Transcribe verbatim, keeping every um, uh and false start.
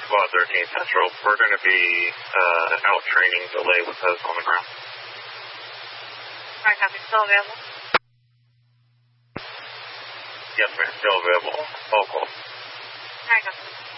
Squad thirteen Central. We're going to be uh, out training delay with us on the ground. Alright, copy. Still available? Yes, ma'am. Still available. All call. Alright, copy.